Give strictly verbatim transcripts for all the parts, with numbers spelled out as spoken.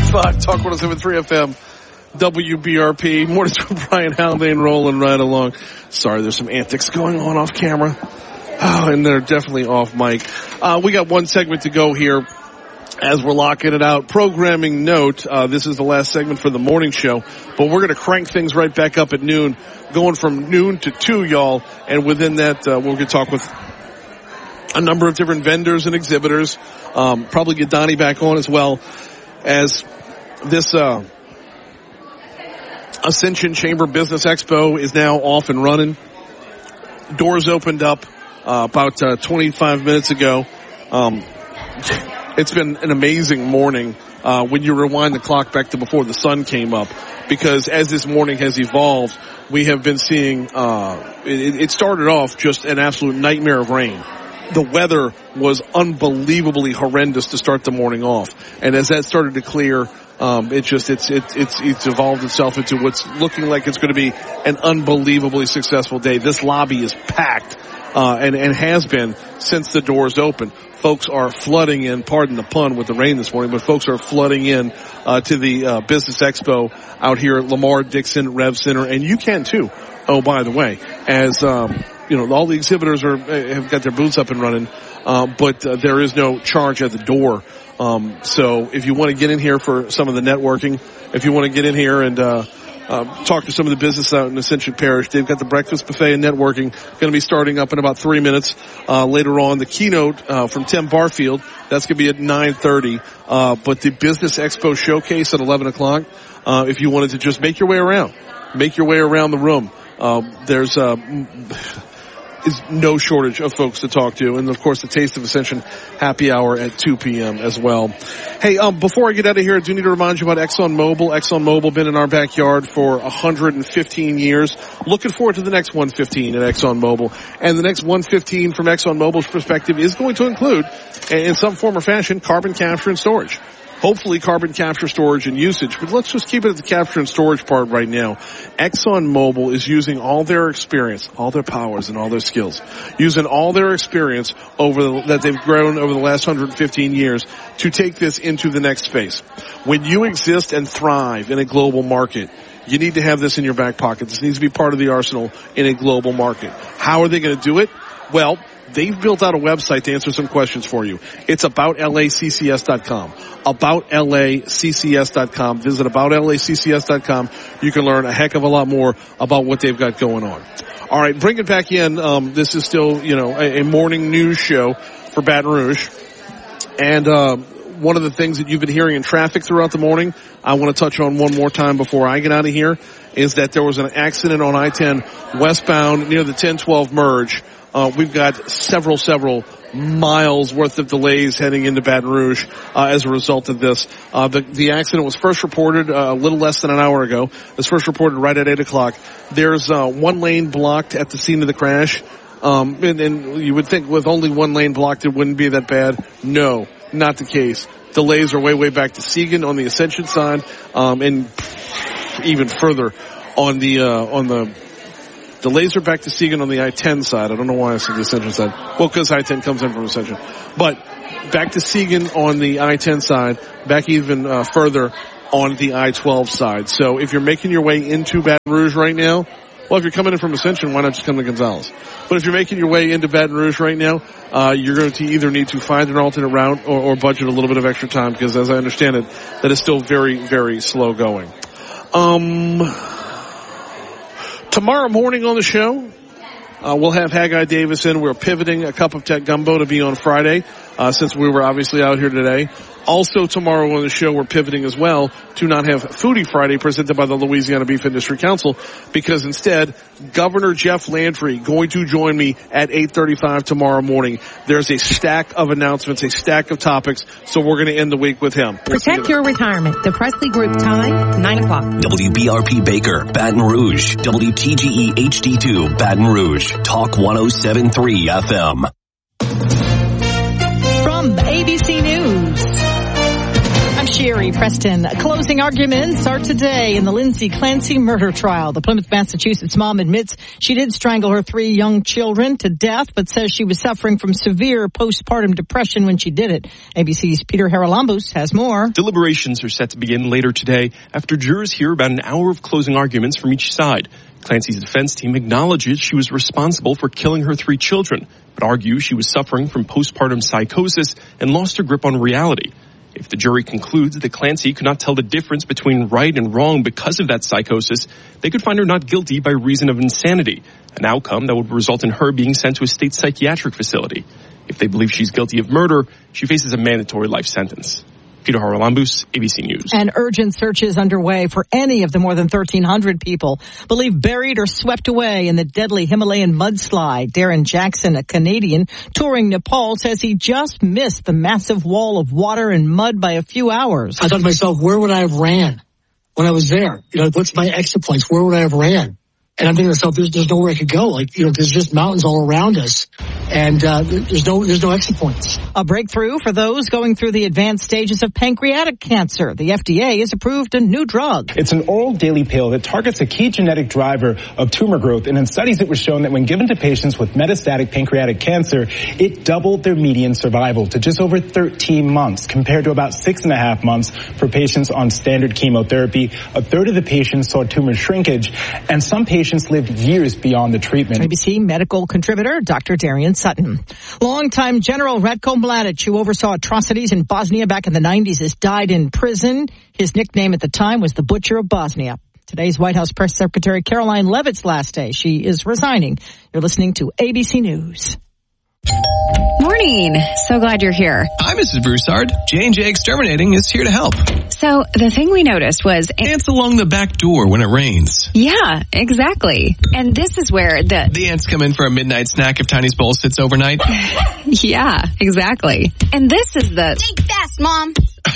five, Talk one oh seven point three F M, W B R P. Mornings with Brian Haldane rolling right along. Sorry, there's some antics going on off camera. Oh, and they're definitely off mic. Uh, we got one segment to go here as we're locking it out. Programming note, uh, this is the last segment for the morning show, but we're going to crank things right back up at noon, going from noon to two, y'all. And within that, uh, we're going to talk with a number of different vendors and exhibitors. Um, probably get Donnie back on as well, as this uh, Ascension Chamber Business Expo is now off and running. Doors opened up uh, about uh, twenty-five minutes ago. Um, it's been an amazing morning uh, when you rewind the clock back to before the sun came up, because as this morning has evolved, we have been seeing uh, it, it started off just an absolute nightmare of rain. The weather was unbelievably horrendous to start the morning off, and as that started to clear, um, it just it's it's it's it's evolved itself into what's looking like it's going to be an unbelievably successful day. This lobby is packed, uh, and and has been since the doors opened. Folks are flooding in, pardon the pun with the rain this morning, but folks are flooding in uh, to the uh, Business Expo out here at Lamar Dixon Rev Center, and you can too. Oh, by the way, as um, you know, all the exhibitors are have got their booths up and running, uh, but uh, there is no charge at the door. Um, so if you want to get in here for some of the networking, if you want to get in here and uh, uh, talk to some of the business out in Ascension Parish, they've got the breakfast buffet and networking going to be starting up in about three minutes. Uh, later on, the keynote uh, from Tim Barfield, that's going to be at nine thirty. Uh, but the Business Expo Showcase at eleven o'clock, uh, if you wanted to just make your way around, make your way around the room. Uh, there's uh, is no shortage of folks to talk to, and of course the Taste of Ascension happy hour at two p.m. as well. Hey, um, before I get out of here, I do need to remind you about ExxonMobil. ExxonMobil been in our backyard for one hundred fifteen years. Looking forward to the next one fifteen at ExxonMobil, and the next one fifteen from ExxonMobil's perspective is going to include, in some form or fashion, carbon capture and storage. Hopefully carbon capture, storage, and usage. But let's just keep it at the capture and storage part right now. ExxonMobil is using all their experience, all their powers, and all their skills, using all their experience over the, that they've grown over the last one hundred fifteen years to take this into the next space. When you exist and thrive in a global market, you need to have this in your back pocket. This needs to be part of the arsenal in a global market. How are they going to do it? Well, they've built out a website to answer some questions for you. It's about L A C C S dot com. about L A C C S dot com. Visit about L A C C S dot com. You can learn a heck of a lot more about what they've got going on. All right, bring it back in. Um, this is still, you know, a, a morning news show for Baton Rouge. And uh, one of the things that you've been hearing in traffic throughout the morning, I want to touch on one more time before I get out of here, is that there was an accident on I ten westbound near the ten twelve merge. Uh, we've got several, several miles worth of delays heading into Baton Rouge uh, as a result of this. Uh, the, the accident was first reported uh, a little less than an hour ago. It was first reported right at eight o'clock. There's uh, one lane blocked at the scene of the crash. Um, and, and you would think with only one lane blocked it wouldn't be that bad. No, not the case. Delays are way, way back to Segan on the Ascension side, um, and even further on the uh, on the Delays are back to Segan on the I ten side. I don't know why I said the Ascension side. Well, because I ten comes in from Ascension. But back to Segan on the I ten side, back even uh, further on the I twelve side. So if you're making your way into Baton Rouge right now, well, if you're coming in from Ascension, why not just come to Gonzales? But if you're making your way into Baton Rouge right now, uh, you're going to either need to find an alternate route or, or budget a little bit of extra time, because as I understand it, that is still very, very slow going. Um... Tomorrow morning on the show, uh, we'll have Haggai Davis in. We're pivoting a Cup of Tech Gumbo to be on Friday, uh, since we were obviously out here today. Also tomorrow on the show, we're pivoting as well to not have Foodie Friday presented by the Louisiana Beef Industry Council, because instead, Governor Jeff Landry going to join me at eight thirty-five tomorrow morning. There's a stack of announcements, a stack of topics, so we're going to end the week with him. We'll Protect your retirement. The Presley Group time, nine o'clock. W B R P Baker, Baton Rouge. W T G E H D two, Baton Rouge. Talk one oh seven point three F M. From A B C News, Sherry Preston. Closing arguments are today in the Lindsay Clancy murder trial. The Plymouth, Massachusetts mom admits she did strangle her three young children to death, but says she was suffering from severe postpartum depression when she did it. A B C's Peter Haralambous has more. Deliberations are set to begin later today after jurors hear about an hour of closing arguments from each side. Clancy's defense team acknowledges she was responsible for killing her three children, but argues she was suffering from postpartum psychosis and lost her grip on reality. If the jury concludes that Clancy could not tell the difference between right and wrong because of that psychosis, they could find her not guilty by reason of insanity, an outcome that would result in her being sent to a state psychiatric facility. If they believe she's guilty of murder, she faces a mandatory life sentence. Peter Haralambous, A B C News. An urgent search is underway for any of the more than thirteen hundred people believed buried or swept away in the deadly Himalayan mudslide. Darren Jackson, a Canadian touring Nepal, says he just missed the massive wall of water and mud by a few hours. I thought to myself, where would I have ran when I was there? You know, what's my exit points? Where would I have ran? And I'm thinking to myself, there's, there's nowhere I could go. Like, you know, there's just mountains all around us. And uh, there's no there's no exit points. A breakthrough for those going through the advanced stages of pancreatic cancer. The F D A has approved a new drug. It's an oral daily pill that targets a key genetic driver of tumor growth. And in studies, it was shown that when given to patients with metastatic pancreatic cancer, it doubled their median survival to just over thirteen months, compared to about six and a half months for patients on standard chemotherapy. A third of the patients saw tumor shrinkage, and some patients lived years beyond the treatment. A B C medical contributor Doctor Darian Sutton. Longtime General Ratko Mladic, who oversaw atrocities in Bosnia back in the nineties, has died in prison. His nickname at the time was the Butcher of Bosnia. Today's White House Press Secretary Caroline Leavitt's last day. She is resigning. You're listening to A B C News. Morning. So glad you're here. Hi, Missus Broussard. J and J Exterminating is here to help. So the thing we noticed was... Ants along the back door when it rains. Yeah, exactly. And this is where the... The ants come in for a midnight snack if Tiny's bowl sits overnight. Yeah, exactly. And this is the... Think fast, Mom.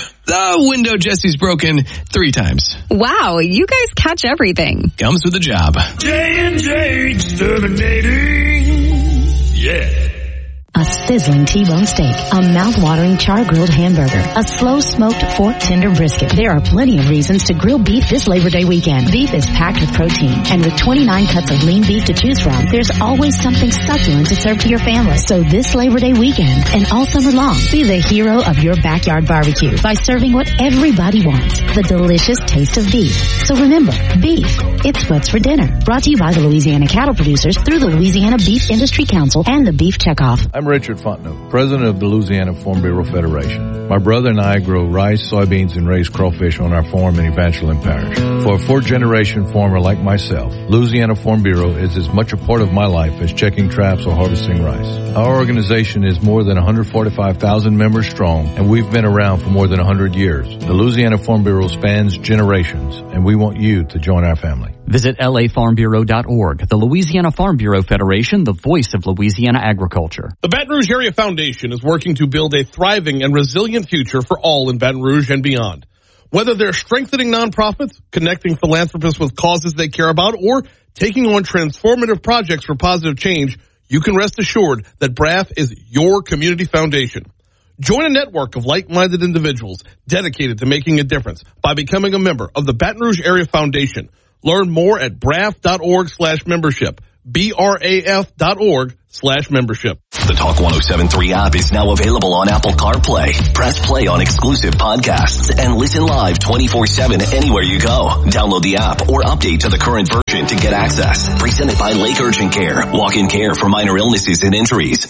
The window Jesse's broken three times. Wow, you guys catch everything. Comes with the job. J and J Exterminating. Yeah. A sizzling T-bone steak, a mouth-watering char-grilled hamburger, a slow-smoked fork-tender brisket. There are plenty of reasons to grill beef this Labor Day weekend. Beef is packed with protein, and with twenty-nine cuts of lean beef to choose from, there's always something succulent to serve to your family. So this Labor Day weekend, and all summer long, be the hero of your backyard barbecue by serving what everybody wants, the delicious taste of beef. So remember, beef, it's what's for dinner. Brought to you by the Louisiana Cattle Producers through the Louisiana Beef Industry Council and the Beef Checkoff. I'm Richard Fontenot, president of the Louisiana Farm Bureau Federation. My brother and I grow rice, soybeans, and raise crawfish on our farm in Evangeline Parish. For a fourth-generation farmer like myself, Louisiana Farm Bureau is as much a part of my life as checking traps or harvesting rice. Our organization is more than one hundred forty-five thousand members strong, and we've been around for more than one hundred years. The Louisiana Farm Bureau spans generations, and we want you to join our family. Visit L A farm bureau dot org. The Louisiana Farm Bureau Federation, the voice of Louisiana agriculture. The Baton Rouge Area Foundation is working to build a thriving and resilient future for all in Baton Rouge and beyond. Whether they're strengthening nonprofits, connecting philanthropists with causes they care about, or taking on transformative projects for positive change, you can rest assured that B R A F is your community foundation. Join a network of like-minded individuals dedicated to making a difference by becoming a member of the Baton Rouge Area Foundation. Learn more at braf.org slash membership. B-R-A-F dot org slash membership. The Talk one oh seven point three app is now available on Apple CarPlay. Press play on exclusive podcasts and listen live twenty-four seven anywhere you go. Download the app or update to the current version to get access. Presented by Lake Urgent Care. Walk-in care for minor illnesses and injuries.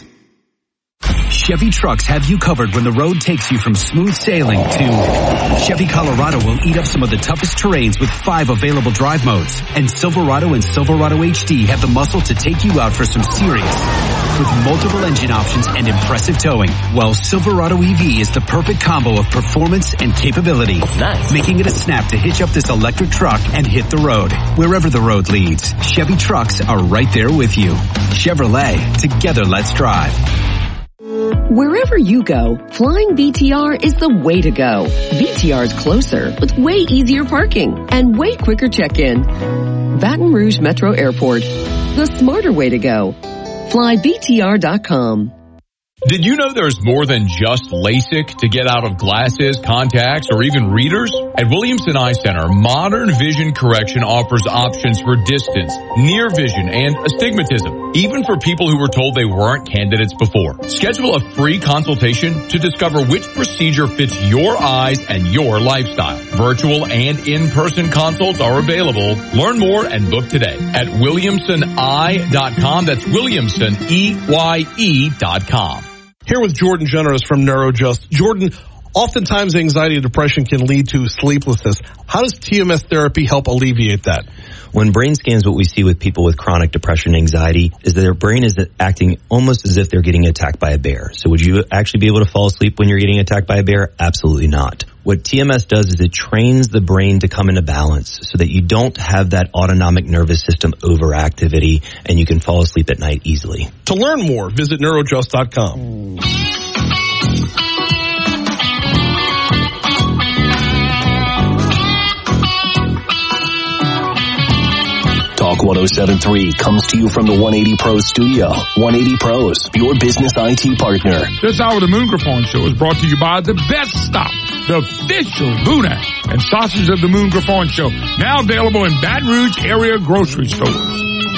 Chevy trucks have you covered when the road takes you from smooth sailing to Chevy Colorado will eat up some of the toughest terrains with five available drive modes. And Silverado and Silverado H D have the muscle to take you out for some serious with multiple engine options and impressive towing. While Silverado E V is the perfect combo of performance and capability, nice. Making it a snap to hitch up this electric truck and hit the road. Wherever the road leads, Chevy trucks are right there with you. Chevrolet, together let's drive. Wherever you go, flying V T R is the way to go. V T R is closer with way easier parking and way quicker check-in. Baton Rouge Metro Airport, the smarter way to go. fly V T R dot com. Did you know there's more than just LASIK to get out of glasses, contacts, or even readers? At Williamson Eye Center, modern vision correction offers options for distance, near vision, and astigmatism, even for people who were told they weren't candidates before. Schedule a free consultation to discover which procedure fits your eyes and your lifestyle. Virtual and in-person consults are available. Learn more and book today at williamson eye dot com. That's Williamson, E Y E dot com. Here with Jordan Generous from NeuroJust. Jordan, oftentimes anxiety and depression can lead to sleeplessness. How does T M S therapy help alleviate that? When brain scans, what we see with people with chronic depression and anxiety is that their brain is acting almost as if they're getting attacked by a bear. So would you actually be able to fall asleep when you're getting attacked by a bear? Absolutely not. What T M S does is it trains the brain to come into balance so that you don't have that autonomic nervous system overactivity and you can fall asleep at night easily. To learn more, visit neurojust dot com. Talk one oh seven point three comes to you from the one eighty Pros studio. one eighty Pros, your business I T partner. This hour of the Moon Griffon Show is brought to you by The Best Stop, the official Boonat and Sausage of the Moon Griffon Show. Now available in Baton Rouge area grocery stores.